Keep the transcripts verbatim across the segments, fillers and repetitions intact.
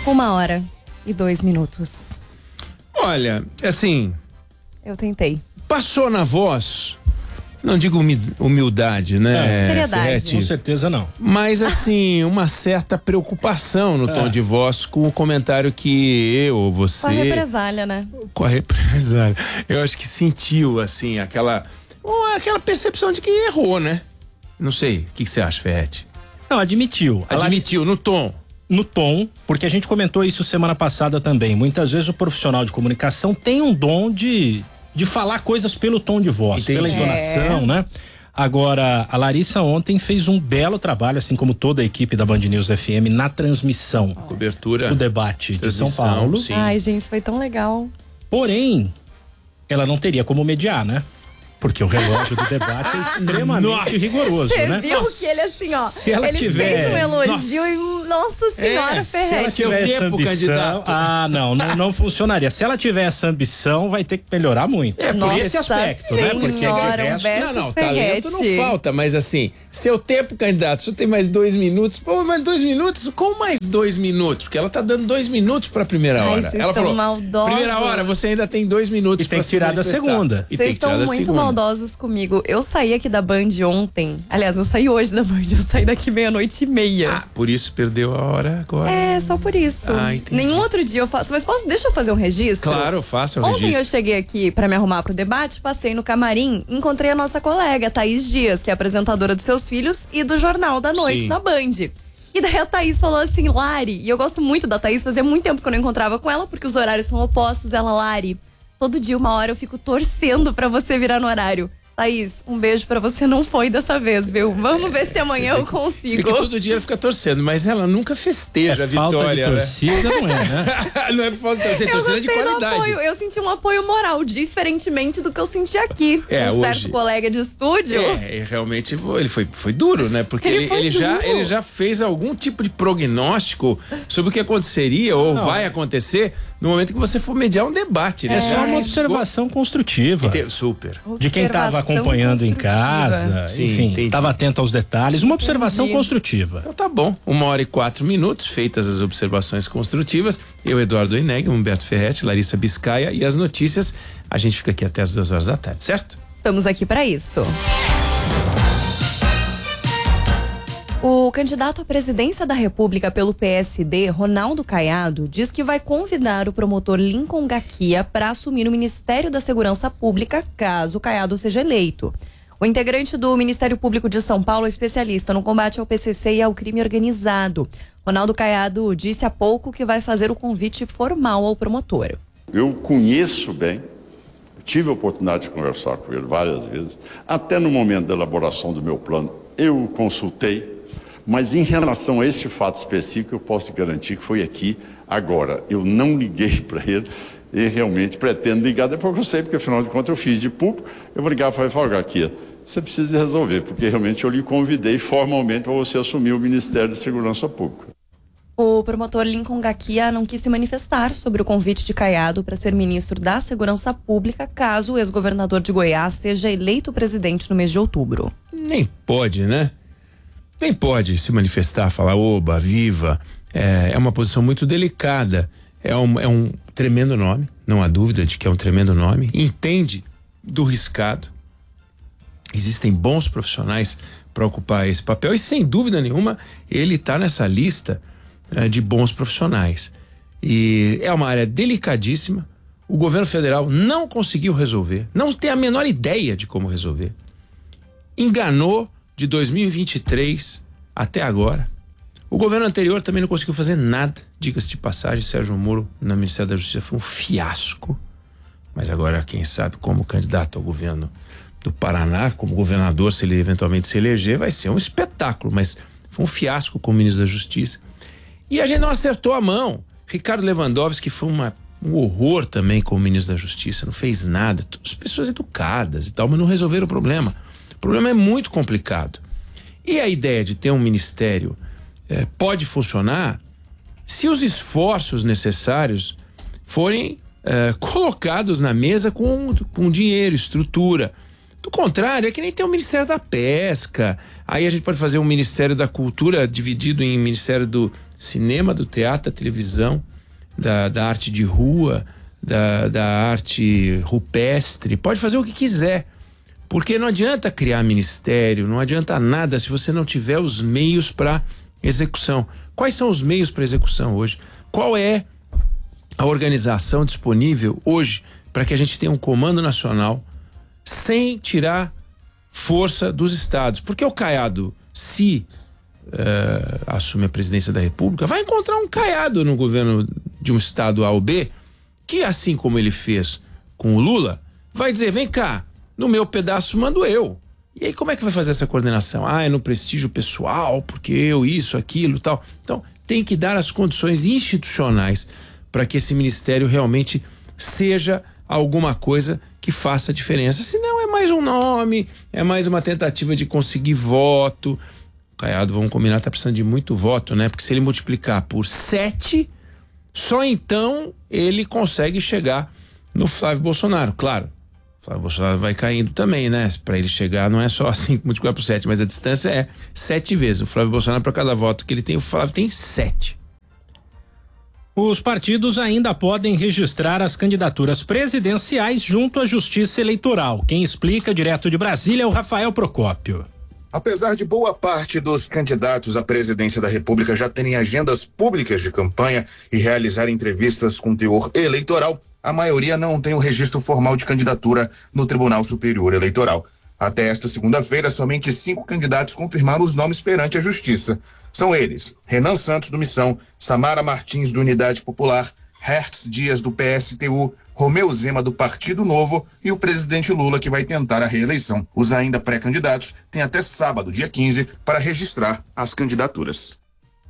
Uma hora e dois minutos. Olha, assim... Eu tentei. Passou na voz, não digo humildade, né? É. Seriedade. Ferretti, Com certeza não. mas assim, uma certa preocupação no tom É. de voz com o comentário que eu ou você... Com a represália, né? Com a represália. Eu acho que sentiu, assim, aquela... aquela percepção de que errou, né? Não sei, o que, que você acha, Ferretti? Não, admitiu. Admitiu, no tom. No tom, porque a gente comentou isso semana passada também. Muitas vezes o profissional de comunicação tem um dom de, de falar coisas pelo tom de voz, Entendi. pela entonação, É. né? Agora, a Larissa ontem fez um belo trabalho, assim como toda a equipe da Band News F M, na transmissão Cobertura. do debate de São Transmissão, Paulo. sim. Ai, gente, foi tão legal. Porém, ela não teria como mediar, né? Porque o relógio do debate é extremamente Nossa. rigoroso, Você né? viu que ele assim, ó. Se ela ele tiver- fez um elogio Nossa. e nossa senhora, É, se ela Ferretti. tiver- tiver tempo, essa ambição, candidato. ah, não, não, não funcionaria. Se ela tiver essa ambição, vai ter que melhorar muito. É, por Nossa esse aspecto, né? Porque senhora, de resto, Humberto Não, não, Ferretti. talento não falta, mas assim, seu tempo, candidato, se eu tenho mais dois minutos, pô, mais dois minutos? Como mais dois minutos? Porque ela tá dando dois minutos pra primeira Ai, hora. vocês Ela estão falou, maldosos. primeira hora, você ainda tem dois minutos E tem pra que tirar se da manifestar. segunda. E tem Vocês que tirar estão da muito segunda. maldosos comigo. Eu saí aqui da Band ontem. Aliás, eu saí hoje da Band. Eu saí daqui meia-noite e meia. Ah, por isso perdeu a hora agora. É, só por isso. Ah, entendi. Nenhum outro dia eu faço. Mas posso, deixa eu fazer um registro? Claro, faça o Ontem registro. eu cheguei aqui pra me arrumar pro debate, passei no camarim, encontrei a nossa colega, Thaís Dias, que é apresentadora dos Seus Filhos e do Jornal da Noite Sim. na Band. E daí a Thaís falou assim, Lari, e eu gosto muito da Thaís, fazia muito tempo que eu não encontrava com ela, porque os horários são opostos. Ela, Lari, todo dia, uma hora, eu fico torcendo pra você virar no horário. Thaís, um beijo pra você, não foi dessa vez, viu? Vamos ver se amanhã eu Você consigo. vê que todo dia ela fica torcendo, mas ela nunca festeja É a falta vitória, de né? torcida, não é, né? Não é por falta de torcida, é Eu torcida de gostei do qualidade. apoio, eu senti um apoio moral, diferentemente do que eu senti aqui. É, um hoje- certo colega de estúdio. É, e realmente foi- ele foi, foi duro, né? Porque Ele ele, foi ele já, duro. ele já fez algum tipo de prognóstico sobre o que aconteceria ou Não. vai acontecer no momento que você for mediar um debate, né? É Você só já uma arriscou- observação construtiva. Ente- Super. De quem estava Observação acompanhando em construtiva. casa, Sim, enfim, entendi. estava atento aos detalhes, uma observação Entendi. construtiva. Então tá bom, uma hora e quatro minutos, feitas as observações construtivas. Eu, Eduardo Ineg, Humberto Ferretti, Larissa Biscaia e as notícias. A gente fica aqui até as duas horas da tarde, certo? Estamos aqui para isso. O candidato à presidência da República pelo P S D, Ronaldo Caiado, diz que vai convidar o promotor Lincoln Gaquia para assumir o Ministério da Segurança Pública, caso Caiado seja eleito. O integrante do Ministério Público de São Paulo é especialista no combate ao P C C e ao crime organizado. Ronaldo Caiado disse há pouco que vai fazer o convite formal ao promotor. Eu conheço bem, tive a oportunidade de conversar com ele várias vezes, até no momento da elaboração do meu plano eu o consultei, mas em relação a este fato específico eu posso garantir que foi aqui, agora. Eu não liguei para ele e realmente pretendo ligar depois que eu sei, porque afinal de contas eu fiz de público, eu vou ligar e falar, aqui, você precisa resolver, porque realmente eu lhe convidei formalmente para você assumir o Ministério da Segurança Pública. O promotor Lincoln Gaquia não quis se manifestar sobre o convite de Caiado para ser ministro da Segurança Pública caso o ex-governador de Goiás seja eleito presidente no mês de outubro. Nem pode, né? Nem pode se manifestar, falar oba, viva. É, é uma posição muito delicada. É um, é um tremendo nome, não há dúvida de que é um tremendo nome. Entende do riscado. Existem bons profissionais para ocupar esse papel e, sem dúvida nenhuma, ele está nessa lista é, de bons profissionais. E é uma área delicadíssima. O governo federal não conseguiu resolver, não tem a menor ideia de como resolver. Enganou de dois mil e vinte e três até agora. O governo anterior também não conseguiu fazer nada. Diga-se de passagem, Sérgio Moro no Ministério da Justiça foi um fiasco. Mas agora, quem sabe, como candidato ao governo do Paraná, como governador, se ele eventualmente se eleger, vai ser um espetáculo. Mas foi um fiasco como ministro da Justiça. E a gente não acertou a mão. Ricardo Lewandowski foi uma, um horror também como ministro da Justiça. Não fez nada. Todas pessoas educadas e tal, mas não resolveram o problema. O problema é muito complicado. E a ideia de ter um ministério eh, pode funcionar se os esforços necessários forem eh, colocados na mesa com, com dinheiro, estrutura. Do contrário, é que nem tem o Ministério da Pesca. Aí a gente pode fazer um Ministério da Cultura dividido em Ministério do cinema, do teatro, da televisão, da, da arte de rua, da, da arte rupestre, pode fazer o que quiser. Porque não adianta criar ministério, não adianta nada se você não tiver os meios para execução. Quais são os meios para execução hoje? Qual é a organização disponível hoje para que a gente tenha um comando nacional sem tirar força dos estados? Porque o Caiado, se uh, assume a presidência da República, vai encontrar um Caiado no governo de um estado A ou B, que assim como ele fez com o Lula, vai dizer, vem cá, no meu pedaço mando eu. E aí como é que vai fazer essa coordenação? Ah, é no prestígio pessoal, porque eu, isso, aquilo, tal. Então, tem que dar as condições institucionais para que esse ministério realmente seja alguma coisa que faça diferença. Senão é mais um nome, é mais uma tentativa de conseguir voto. O Caiado, vamos combinar, tá precisando de muito voto, né? Porque se ele multiplicar por sete, só então ele consegue chegar no Flávio Bolsonaro. Claro, o Flávio Bolsonaro vai caindo também, né? Para ele chegar não é só assim multiplicar por sete, mas a distância é sete vezes. O Flávio Bolsonaro, para cada voto que ele tem, o Flávio tem sete. Os partidos ainda podem registrar as candidaturas presidenciais junto à Justiça Eleitoral. Quem explica direto de Brasília é o Rafael Procópio. Apesar de boa parte dos candidatos à presidência da República já terem agendas públicas de campanha e realizar entrevistas com teor eleitoral, a maioria não tem o registro formal de candidatura no Tribunal Superior Eleitoral. Até esta segunda-feira, somente cinco candidatos confirmaram os nomes perante a Justiça. São eles: Renan Santos, do Missão, Samara Martins, do Unidade Popular, Hertz Dias, do P S T U, Romeu Zema, do Partido Novo, e o presidente Lula, que vai tentar a reeleição. Os ainda pré-candidatos têm até sábado, dia quinze, para registrar as candidaturas.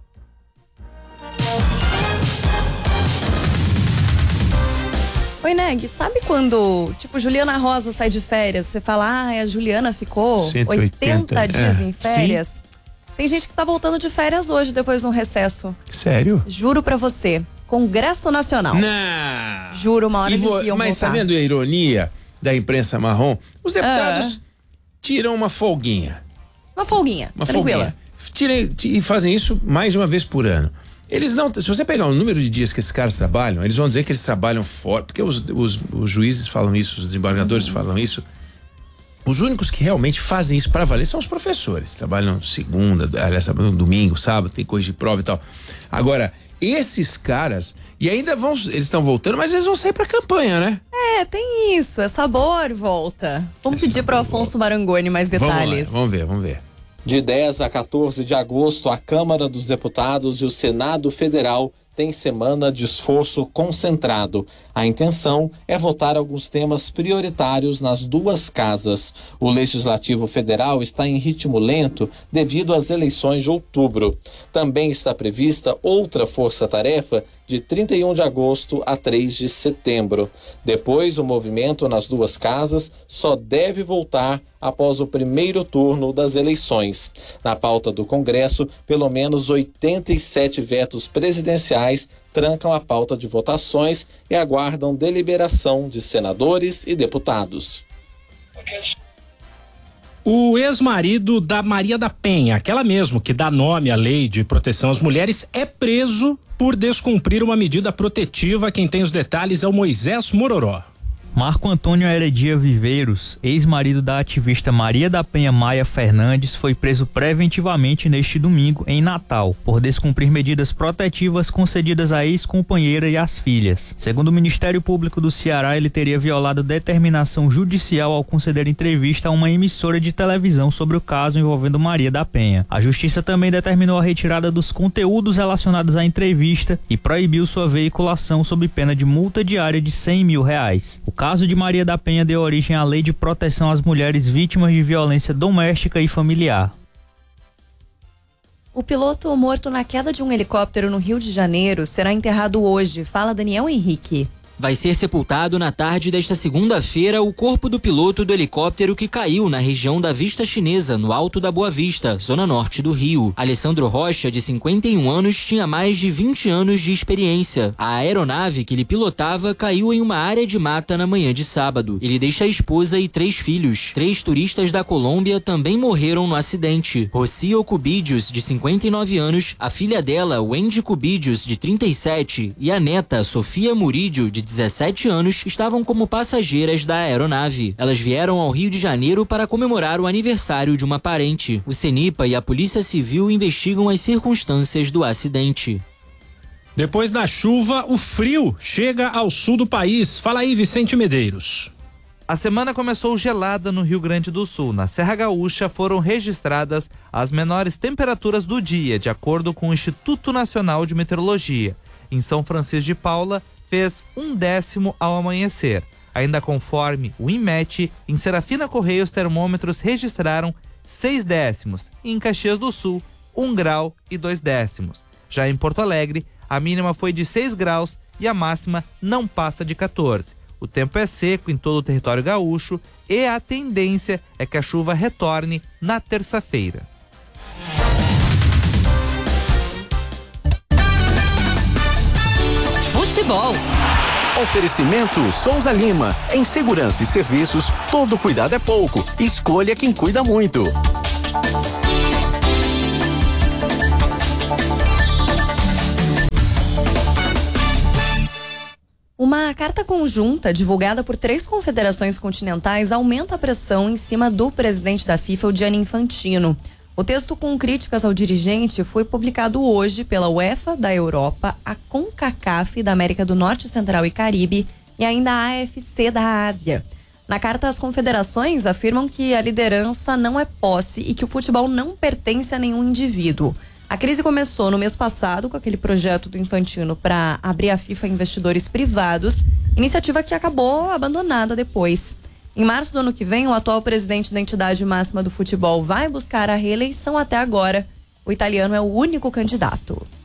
Oi, Neg, sabe quando, tipo, Juliana Rosa sai de férias, você fala, ah, a Juliana ficou cento e oitenta, oitenta dias é, em férias? sim. Tem gente que tá voltando de férias hoje, depois de um recesso. Sério? Juro pra você, Congresso Nacional. Não. Juro, uma hora vo- eles iam Mas voltar. tá vendo a ironia da imprensa marrom? Os deputados Ah. tiram uma folguinha. Uma folguinha, Uma tranquila. folguinha. Tirem, e fazem isso mais de uma vez por ano. Eles não, se você pegar o número de dias que esses caras trabalham, eles vão dizer que eles trabalham fora, porque os, os, os juízes falam isso, os desembargadores uhum. falam isso. Os únicos que realmente fazem isso para valer são os professores. Trabalham segunda, aliás, domingo, sábado, tem coisa de prova e tal. Agora, esses caras, e ainda vão, eles estão voltando, mas eles vão sair pra campanha, né? É, tem isso, é sabor, volta. Vamos É pedir pro sabor, Afonso Marangoni mais detalhes. Vamos lá, vamos ver, vamos ver. De dez a quatorze de agosto, a Câmara dos Deputados e o Senado Federal têm semana de esforço concentrado. A intenção é votar alguns temas prioritários nas duas casas. O Legislativo Federal está em ritmo lento devido às eleições de outubro. Também está prevista outra força-tarefa de trinta e um de agosto a três de setembro. Depois, o movimento nas duas casas só deve voltar após o primeiro turno das eleições. Na pauta do Congresso, pelo menos oitenta e sete vetos presidenciais trancam a pauta de votações e aguardam deliberação de senadores e deputados. O ex-marido da Maria da Penha, aquela mesmo que dá nome à lei de proteção às mulheres, é preso por descumprir uma medida protetiva. Quem tem os detalhes é o Moisés Mororó. Marco Antônio Heredia Viveiros, ex-marido da ativista Maria da Penha Maia Fernandes, foi preso preventivamente neste domingo em Natal, por descumprir medidas protetivas concedidas à ex-companheira e às filhas. Segundo o Ministério Público do Ceará, ele teria violado determinação judicial ao conceder entrevista a uma emissora de televisão sobre o caso envolvendo Maria da Penha. A Justiça também determinou a retirada dos conteúdos relacionados à entrevista e proibiu sua veiculação sob pena de multa diária de cem mil reais. O caso de Maria da Penha deu origem à Lei de Proteção às Mulheres Vítimas de Violência Doméstica e Familiar. O piloto morto na queda de um helicóptero no Rio de Janeiro será enterrado hoje. Fala Daniel Henrique. Vai ser sepultado na tarde desta segunda-feira o corpo do piloto do helicóptero que caiu na região da Vista Chinesa, no Alto da Boa Vista, zona norte do Rio. Alessandro Rocha, de cinquenta e um anos, tinha mais de vinte anos de experiência. A aeronave que ele pilotava caiu em uma área de mata na manhã de sábado. Ele deixa a esposa e três filhos. Três turistas da Colômbia também morreram no acidente. Rocio Cubidius, de cinquenta e nove anos, a filha dela, Wendy Cubidius, de trinta e sete, e a neta, Sofia Murídio, de dezessete anos, estavam como passageiras da aeronave. Elas vieram ao Rio de Janeiro para comemorar o aniversário de uma parente. O CENIPA e a Polícia Civil investigam as circunstâncias do acidente. Depois da chuva, o frio chega ao sul do país. Fala aí, Vicente Medeiros. A semana começou gelada no Rio Grande do Sul. Na Serra Gaúcha foram registradas as menores temperaturas do dia, de acordo com o Instituto Nacional de Meteorologia. Em São Francisco de Paula, fez um décimo ao amanhecer. Ainda conforme o INMET, em Serafina Correia os termômetros registraram seis décimos e em Caxias do Sul, um grau e dois décimos. Já em Porto Alegre, a mínima foi de seis graus e a máxima não passa de quatorze. O tempo é seco em todo o território gaúcho e a tendência é que a chuva retorne na terça-feira. Futebol. Oferecimento Souza Lima. Em segurança e serviços, todo cuidado é pouco. Escolha quem cuida muito. Uma carta conjunta divulgada por três confederações continentais aumenta a pressão em cima do presidente da FIFA, o Gianni Infantino. O texto com críticas ao dirigente foi publicado hoje pela UEFA da Europa, a CONCACAF da América do Norte, Central e Caribe e ainda a A F C da Ásia. Na carta, as confederações afirmam que a liderança não é posse e que o futebol não pertence a nenhum indivíduo. A crise começou no mês passado com aquele projeto do Infantino para abrir a FIFA a investidores privados, iniciativa que acabou abandonada depois. Em março do ano que vem, o atual presidente da entidade máxima do futebol vai buscar a reeleição. Até agora, o italiano é o único candidato.